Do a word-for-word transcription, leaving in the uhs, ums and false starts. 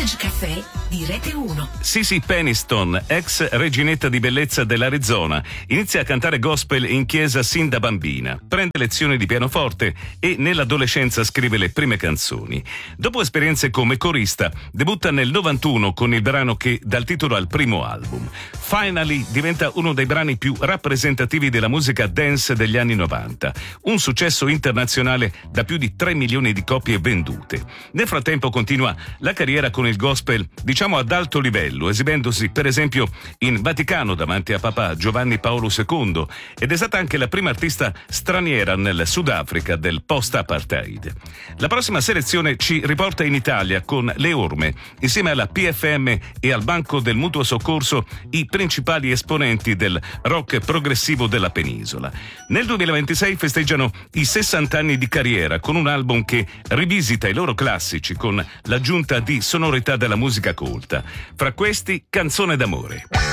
Vintage Caffè di Rete uno. Sisi Peniston, ex reginetta di bellezza dell'Arizona, inizia a cantare gospel in chiesa sin da bambina, prende lezioni di pianoforte e nell'adolescenza scrive le prime canzoni. Dopo esperienze come corista, debutta nel novantuno con il brano che dà il titolo al primo album. Finally diventa uno dei brani più rappresentativi della musica dance degli anni novanta, un successo internazionale da più di tre milioni di copie vendute. Nel frattempo continua la carriera con il gospel, diciamo ad alto livello, esibendosi per esempio in Vaticano davanti a Papa Giovanni Paolo secondo, ed è stata anche la prima artista straniera nel Sudafrica del post-apartheid. La prossima selezione ci riporta in Italia con Le Orme, insieme alla P F M e al Banco del Mutuo Soccorso, i principali esponenti del rock progressivo della penisola. Nel duemilaventisei festeggiano i sessanta anni di carriera con un album che rivisita i loro classici con l'aggiunta di sonorità della musica colta. Fra questi, Canzone d'amore.